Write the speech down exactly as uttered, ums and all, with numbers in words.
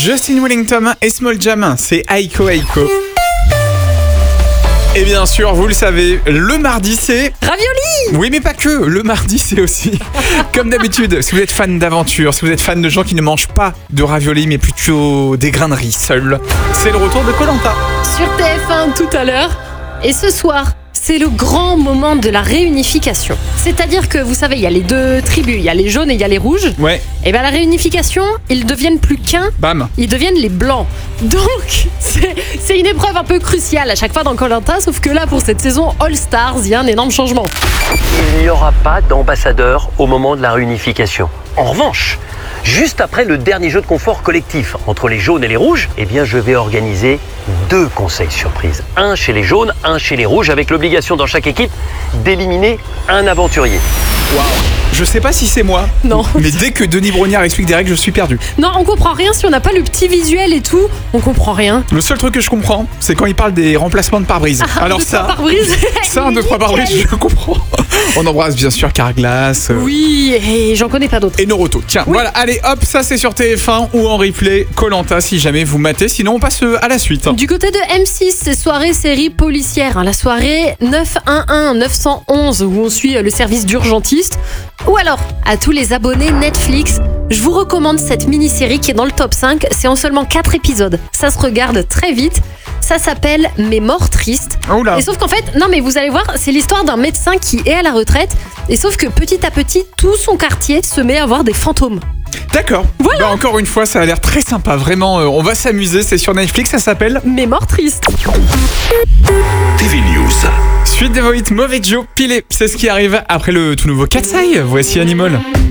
Justin Wellington et Small Jam, c'est Aiko Aiko. Et bien sûr, vous le savez, le mardi c'est... Ravioli. Oui, mais pas que, le mardi c'est aussi, comme d'habitude, si vous êtes fan d'aventure, si vous êtes fan de gens qui ne mangent pas de ravioli, mais plutôt des grains de riz seuls, c'est le retour de Koh-Lanta. Sur T F un tout à l'heure. Et ce soir, c'est le grand moment de la réunification. C'est-à-dire que, vous savez, il y a les deux tribus, il y a les jaunes et il y a les rouges. Ouais. Et bien la réunification, ils deviennent plus qu'un. Bam. Ils deviennent les blancs. Donc, c'est, c'est une épreuve un peu cruciale à chaque fois dans Koh-Lanta, sauf que là, pour cette saison All Stars, il y a un énorme changement. Il n'y aura pas d'ambassadeur au moment de la réunification. En revanche, juste après le dernier jeu de confort collectif entre les jaunes et les rouges, eh bien je vais organiser deux conseils surprises. Un chez les jaunes, un chez les rouges, avec l'obligation dans chaque équipe d'éliminer un aventurier. Waouh. Je sais pas si c'est moi. Non. Mais dès que Denis Brognard explique des règles, je suis perdu. Non, on comprend rien si on n'a pas le petit visuel et tout. On comprend rien. Le seul truc que je comprends, c'est quand il parle des remplacements de pare-brise. Ah, Alors deux, ça, trois pare-brise. ça, un, deux, trois pare-brise, je comprends. On embrasse bien sûr Carglass. euh, Oui, et j'en connais pas d'autres. Et Noroto. Tiens, Oui. voilà, allez hop, ça c'est sur T F un ou en replay, Koh-Lanta si jamais vous matez, sinon on passe euh, à la suite. Du côté de M six, c'est soirée série policière, hein, la soirée neuf un un neuf un un où on suit le service d'urgentiste. Ou alors, à tous les abonnés Netflix, je vous recommande cette mini-série qui est dans le top cinq, c'est en seulement quatre épisodes. Ça se regarde très vite. Ça s'appelle Mes morts tristes. Oh là. Et sauf qu'en fait, non mais vous allez voir, c'est l'histoire d'un médecin qui est à la retraite. Et sauf que petit à petit, tout son quartier se met à avoir des fantômes. D'accord. Voilà. Bah, encore une fois, ça a l'air très sympa, vraiment, euh, on va s'amuser, c'est sur Netflix, ça s'appelle Mes morts tristes. T V News. Suite des Voites, Mauvais Joe, Pilé. C'est ce qui arrive après le tout nouveau Cat's Eye. Voici Animal.